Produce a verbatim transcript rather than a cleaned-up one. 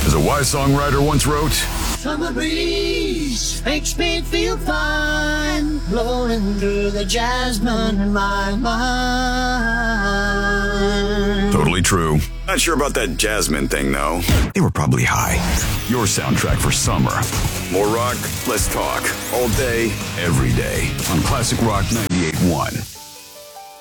As a wise songwriter once wrote, Summer breeze makes me feel fine, blowing through the jasmine in my mind. Totally true. Not sure about that Jasmine thing, though. They were probably high. Your soundtrack for summer. More rock, less talk. All day, every day. On Classic Rock ninety-eight point one.